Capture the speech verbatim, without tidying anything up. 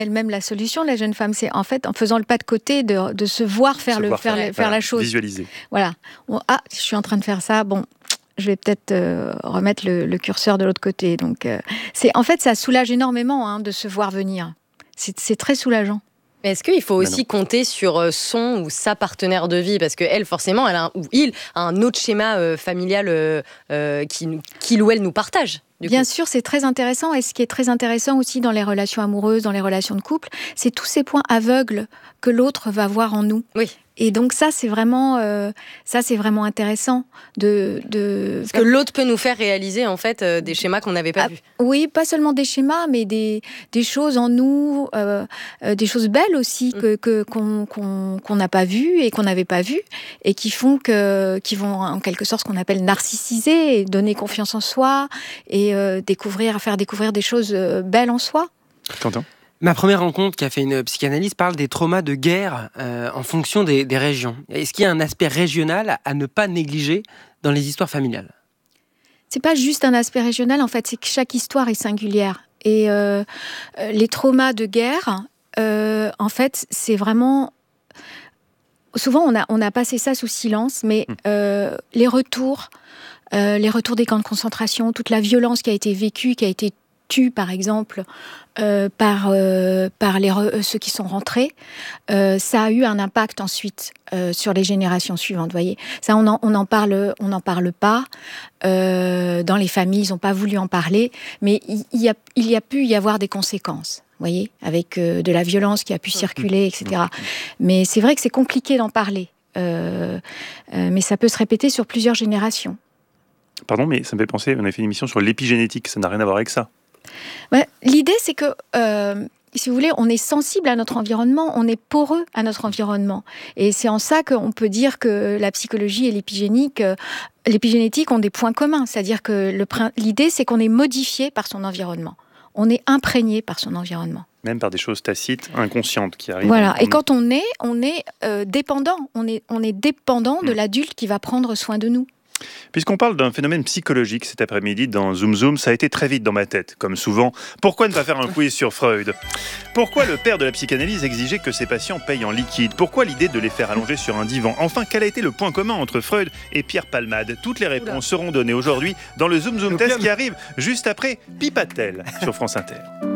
elle-même la solution, la jeune femme. C'est en fait en faisant le pas de côté, de, de se voir faire, se le, voir faire, faire, le, faire voilà, la chose. Visualiser. Voilà. Ah, je suis en train de faire ça. Bon, je vais peut-être euh, remettre le, le curseur de l'autre côté. Donc, euh, c'est, en fait, ça soulage énormément hein, de se voir venir. C'est, c'est très soulageant. Mais est-ce qu'il faut aussi compter sur son ou sa partenaire de vie ? Parce qu'elle, forcément, elle a un, ou il a un autre schéma euh, familial euh, euh, qu'il, qu'il ou elle nous partage. Bien sûr, c'est très intéressant. Et ce qui est très intéressant aussi dans les relations amoureuses, dans les relations de couple, c'est tous ces points aveugles que l'autre va voir en nous. Oui. Et donc ça, c'est vraiment, euh, ça, c'est vraiment intéressant. De, de... Parce que l'autre peut nous faire réaliser en fait euh, des schémas qu'on n'avait pas ah, vus. Oui, pas seulement des schémas, mais des, des choses en nous, euh, euh, des choses belles aussi que, que, qu'on, qu'on, qu'on n'a pas vues et qu'on n'avait pas vues, et qui font que, qui vont en quelque sorte ce qu'on appelle narcissiser, et donner confiance en soi, et euh, découvrir, faire découvrir des choses belles en soi. Quentin ? Ma première rencontre qui a fait une psychanalyse parle des traumas de guerre euh, en fonction des, des régions. Est-ce qu'il y a un aspect régional à ne pas négliger dans les histoires familiales ? C'est pas juste un aspect régional, en fait, c'est que chaque histoire est singulière. Et euh, les traumas de guerre, euh, en fait, c'est vraiment... Souvent, on a, on a passé ça sous silence, mais euh, les retours, euh, les retours des camps de concentration, toute la violence qui a été vécue, qui a été tue, par exemple, euh, par, euh, par les re- ceux qui sont rentrés, euh, ça a eu un impact ensuite euh, sur les générations suivantes. Voyez, ça, on en, on en parle, on n'en parle pas. Euh, dans les familles, ils n'ont pas voulu en parler, mais il, il, y a, il y a pu y avoir des conséquences. Voyez, avec euh, de la violence qui a pu circuler, et cetera. Mais c'est vrai que c'est compliqué d'en parler. Euh, euh, mais ça peut se répéter sur plusieurs générations. Pardon, mais ça me fait penser, on a fait une émission sur l'épigénétique, ça n'a rien à voir avec ça. Ouais, l'idée, c'est que, euh, si vous voulez, on est sensible à notre environnement, on est poreux à notre environnement. Et c'est en ça qu'on peut dire que la psychologie et l'épigénique, euh, l'épigénétique ont des points communs. C'est-à-dire que le, l'idée, c'est qu'on est modifié par son environnement. On est imprégné par son environnement. Même par des choses tacites, inconscientes qui arrivent. Voilà. Et quand on est, on est euh, dépendant. On est, on est dépendant mmh. de l'adulte qui va prendre soin de nous. Puisqu'on parle d'un phénomène psychologique cet après-midi dans Zoom Zoom, ça a été très vite dans ma tête. Comme souvent, pourquoi ne pas faire un quiz sur Freud ? Pourquoi le père de la psychanalyse exigeait que ses patients payent en liquide ? Pourquoi l'idée de les faire allonger sur un divan ? Enfin, quel a été le point commun entre Freud et Pierre Palmade ? Toutes les réponses seront données aujourd'hui dans le Zoom Zoom Test qui arrive juste après Pipatel sur France Inter.